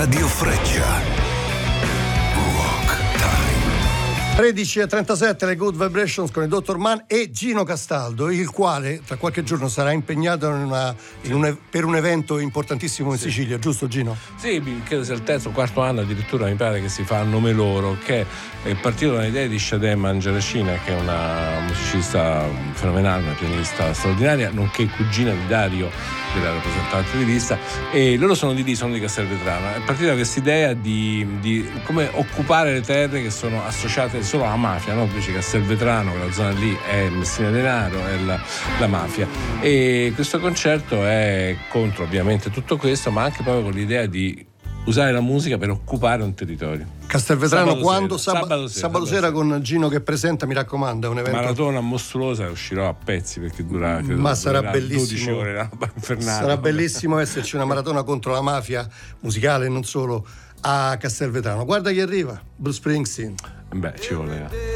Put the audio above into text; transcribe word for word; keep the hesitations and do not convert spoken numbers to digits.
Radio Freccia. tredici e trentasette le Good Vibrations con il dottor Mann e Gino Castaldo, il quale tra qualche giorno sarà impegnato in una, in un, per un evento importantissimo in sì. Sicilia, giusto Gino? Sì, credo sia il terzo o quarto anno addirittura, mi pare che si fa a nome loro, che è partito da un'idea di Shadé Mangiaracina, che è una musicista fenomenale, una pianista straordinaria, nonché cugina di Dario, della rappresentante di lista, e loro sono di lì, sono di Castelvetrano. È partita da questa idea di, di come occupare le terre che sono associate solo alla mafia, no? Invece Castelvetrano, quella zona lì, è Messina Denaro, è la, la mafia, e questo concerto è contro ovviamente tutto questo, ma anche proprio con l'idea di usare la musica per occupare un territorio. Castelvetrano sabato quando? Sera, Sab- sabato, sera, sabato sera con Gino che presenta, mi raccomando, è un evento. Maratona mostruosa, uscirò a pezzi perché dura, credo, ma sarà durerà dodici bellissimo. ore, infernale. Sarà bellissimo esserci una maratona contro la mafia musicale e non solo a Castelvetrano. Guarda chi arriva, Bruce Springsteen. Beh, ci voleva.